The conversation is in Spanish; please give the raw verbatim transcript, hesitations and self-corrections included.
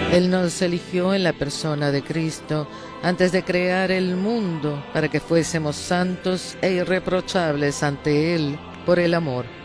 Él nos eligió en la persona de Cristo antes de crear el mundo para que fuésemos santos e irreprochables ante Él por el amor.